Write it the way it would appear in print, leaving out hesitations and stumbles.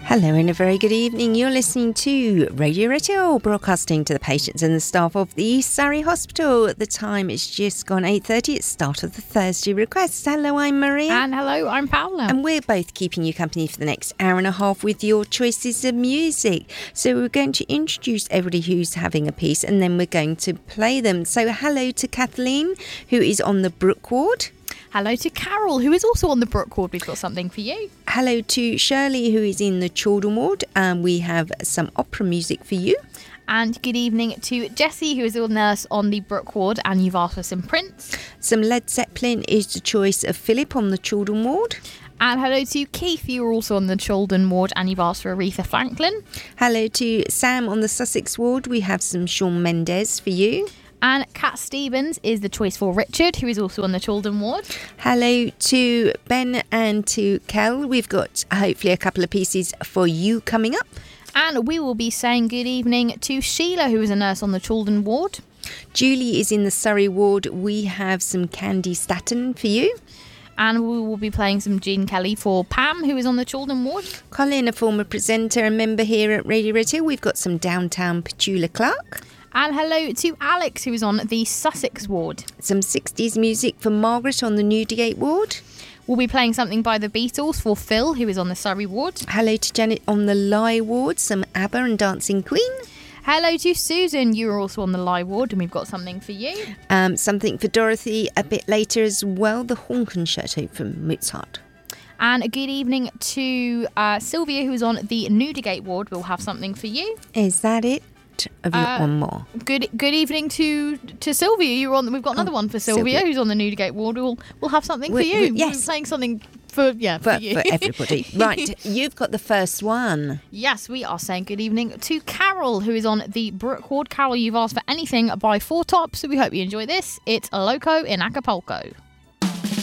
Hello and a very good evening. You're listening to Radio Retail, broadcasting to the patients and the staff of the East Surrey Hospital. The time is just gone 8:30. It's start of the Thursday request. Hello, I'm Maria. And hello, I'm Paola. And we're both keeping you company for the next hour and a half with your choices of music. So we're going to introduce everybody who's having a piece and then we're going to play them. So hello to Kathleen, who is on the Brook ward. Hello to Carol, who is also on the Brook ward. We've got something for you. Hello to Shirley, who is in the Children ward. We have some opera music for you. And good evening to Jessie, who is a nurse on the Brook ward, and you've asked for some Prince. Some Led Zeppelin is the choice of Philip on the Children ward. And hello to Keith, you are also on the Children ward, and you've asked for Aretha Franklin. Hello to Sam on the Sussex ward. We have some Shawn Mendes for you. And Cat Stevens is the choice for Richard, who is also on the Children ward. Hello to Ben and to Kel. We've got hopefully a couple of pieces for you coming up. And we will be saying good evening to Sheila, who is a nurse on the Children ward. Julie is in the Surrey ward. We have some Candy Staton for you. And we will be playing some Gene Kelly for Pam, who is on the Children ward. Colin, a former presenter and member here at Radio Retail. We've got some Downtown Petula Clark. And hello to Alex, who is on the Sussex ward. Some 60s music for Margaret on the Newdigate ward. We'll be playing something by the Beatles for Phil, who is on the Surrey ward. Hello to Janet on the Lye ward. Some ABBA and Dancing Queen. Hello to Susan, you are also on the Lye ward, and we've got something for you. Something for Dorothy a bit later as well, the Hornconcerto from Mozart. And a good evening to Sylvia, who is on the Newdigate ward. We'll have something for you. Is that it? Have you got one more? Good evening to Sylvia. You're on. We've got another one for Sylvia, who's on the Newdigate ward. We'll have something for you. Yes, we're playing something for you. For everybody. Right, you've got the first one. Yes, we are saying good evening to Carol, who is on the Brook ward. Carol, you've asked for anything by Four Tops, so we hope you enjoy this. It's Loco in Acapulco.